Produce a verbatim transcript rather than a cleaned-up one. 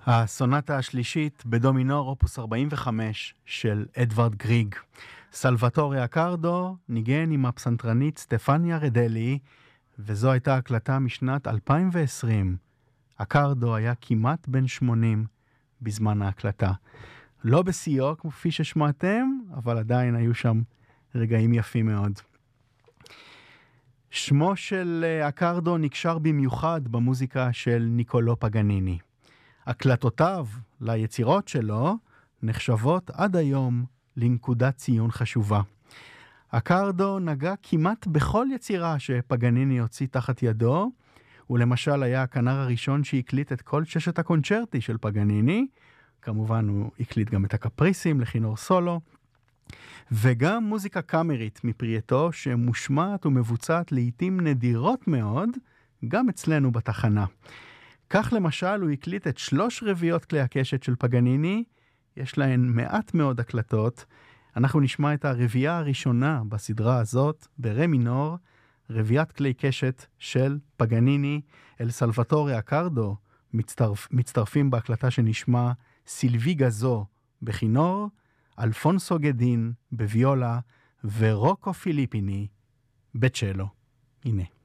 הסונטה השלישית בדו מינור, אופוס ארבעים וחמש של אדוארד גריג. סלווטורי אקרדו ניגן עם הפסנתרנית סטפניה רדלי, וזו הייתה הקלטה משנת אלפיים ועשרים. אקרדו היה כמעט בן שמונים בזמן ההקלטה. לא בשיאו, כפי ששמעתם, אבל עדיין היו שם רגעים יפים מאוד. שמו של אקרדו נקשר במיוחד במוזיקה של ניקולו פגניני. הקלטותיו ליצירות שלו נחשבות עד היום לנקודת ציון חשובה. אקרדו נגע כמעט בכל יצירה שפגניני הוציא תחת ידו, ולמשל היה הכנר הראשון שהקליט את כל ששת הקונצ'רטי של פגניני, כמובן הוא הקליט גם את הקפריסים לכינור סולו, וגם מוזיקה קאמרית מפרייתו שמושמעת ומבוצעת לעתים נדירות מאוד, גם אצלנו בתחנה. כך למשל הוא הקליט את שלוש רביעיות כלי הקשת של פגניני, יש להן מעט מאוד הקלטות. אנחנו נשמע את הרביעייה הראשונה בסדרה הזאת, ברה מינור, רביעיית כלי קשת של פגניני. אל סלווטורי אקרדו מצטרפ, מצטרפים בהקלטה שנשמע סילבי גזו בכינור, אלפונסו גדין בוויולה ורוקו פיליפיני בצ'לו. הנה.